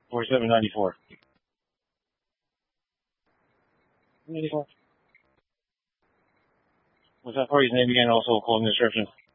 4794. 94. What's that party's name again? Also, closing description.